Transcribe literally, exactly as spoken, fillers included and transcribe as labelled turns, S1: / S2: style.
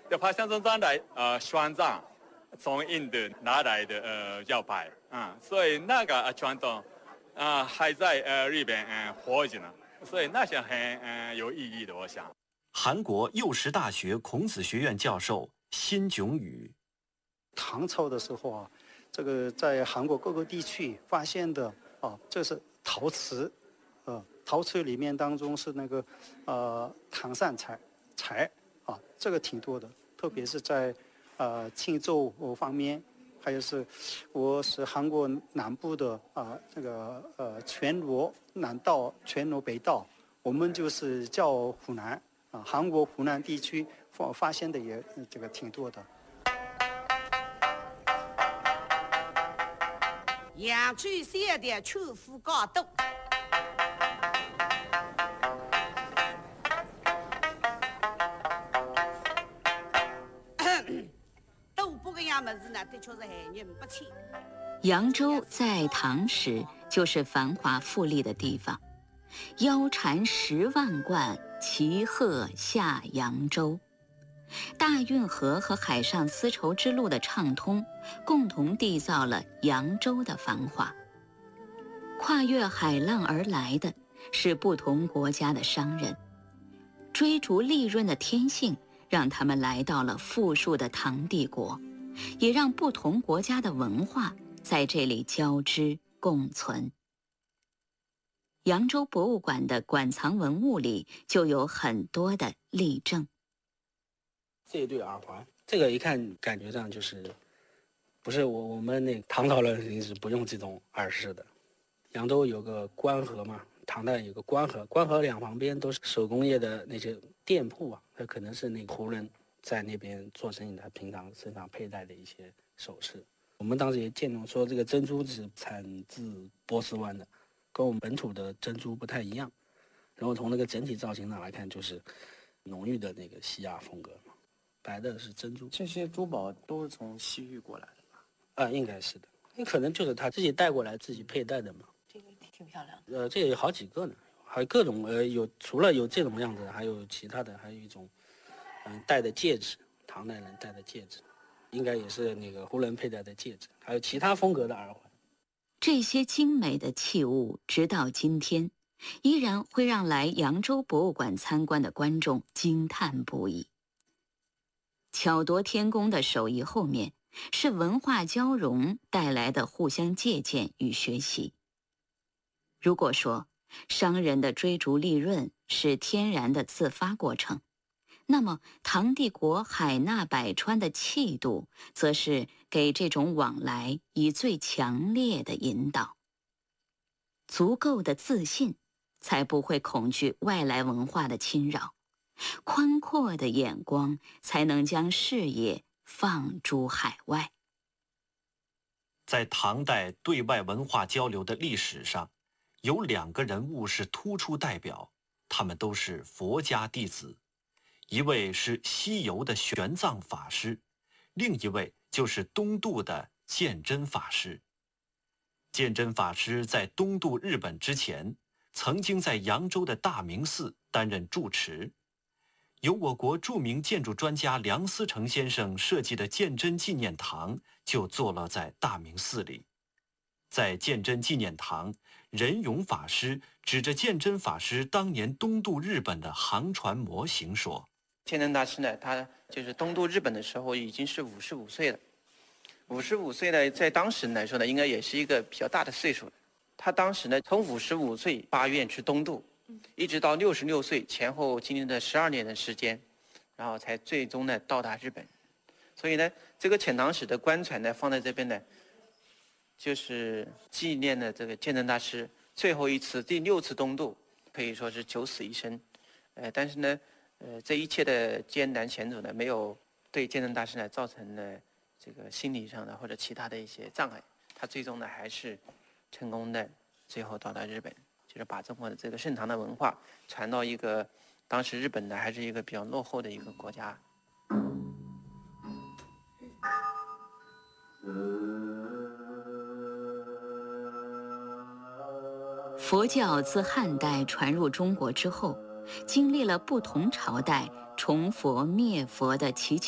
S1: 就发现这样的呃宣藏，从印度拿来的呃教派啊、嗯，所以那个呃传统啊、呃、还在呃日本嗯、呃、活着呢，所以那是很嗯、呃、有意义的，我想。
S2: 韩国幼师大学孔子学院教授辛炯宇，
S3: 唐朝的时候啊，这个在韩国各个地区发现的啊，这是陶瓷，呃，陶瓷里面当中是那个呃唐善材材啊，这个挺多的，特别是在呃庆州方面，还有是我是韩国南部的啊，这个呃全罗南道、全罗北道，我们就是叫湖南啊，韩国湖南地区发发现的也这个挺多的。
S4: 扬州县的秋富高度，都不个样么子呢，的确是害人不浅。
S5: 扬州在唐时就是繁华富丽的地方，腰缠十万贯，骑鹤下扬州。大运河和海上丝绸之路的畅通，共同缔造了扬州的繁华。跨越海浪而来的是不同国家的商人，追逐利润的天性让他们来到了富庶的唐帝国，也让不同国家的文化在这里交织共存。扬州博物馆的馆藏文物里就有很多的例证。
S6: 这一对耳环，这个一看感觉上就是，不是我我们那唐朝人肯定是不用这种耳饰的。扬州有个官河嘛，唐代有个官河，官河两旁边都是手工业的那些店铺啊，它可能是那个胡人在那边做生意，他平常身上佩戴的一些首饰。我们当时也见到说这个珍珠是产自波斯湾的，跟我们本土的珍珠不太一样。然后从那个整体造型上来看，就是浓郁的那个西亚风格。白的是珍珠，
S7: 这些珠宝都是从西域过来的吧？
S6: 啊，应该是的，那可能就是他自己带过来、自己佩戴的嘛。
S8: 这个挺漂亮的。
S6: 呃，这有好几个呢，还有各种呃，有除了有这种样子的，还有其他的，还有一种嗯、呃、戴的戒指，唐代人戴的戒指，应该也是那个胡人佩戴的戒指，还有其他风格的耳环。
S5: 这些精美的器物，直到今天，依然会让来扬州博物馆参观的观众惊叹不已。巧夺天工的手艺后面，是文化交融带来的互相借鉴与学习。如果说商人的追逐利润是天然的自发过程，那么唐帝国海纳百川的气度，则是给这种往来以最强烈的引导。足够的自信，才不会恐惧外来文化的侵扰。宽阔的眼光才能将视野放诸海外。
S2: 在唐代对外文化交流的历史上，有两个人物是突出代表，他们都是佛家弟子，一位是西游的玄奘法师，另一位就是东渡的鉴真法师。鉴真法师在东渡日本之前，曾经在扬州的大明寺担任住持。由我国著名建筑专家梁思成先生设计的鉴真纪念堂就坐落在大明寺里。在鉴真纪念堂，仁勇法师指着鉴真法师当年东渡日本的航船模型说：
S9: 鉴真大师呢，他就是东渡日本的时候已经是五十五岁了。五十五岁呢，在当时来说呢，应该也是一个比较大的岁数了。他当时呢，从五十五岁发愿去东渡，一直到六十六岁前后经历了十二年的时间，然后才最终呢到达日本。所以呢，这个遣唐使的官船呢放在这边呢，就是纪念了这个鉴真大师最后一次第六次东渡，可以说是九死一生。呃，但是呢，呃，这一切的艰难险阻呢，没有对鉴真大师呢造成了这个心理上的或者其他的一些障碍。他最终呢还是成功的，最后到达日本。就是把中国的这个盛唐的文化传到一个当时日本呢还是一个比较落后的一个国家。
S5: 佛教自汉代传入中国之后，经历了不同朝代崇佛灭佛的起起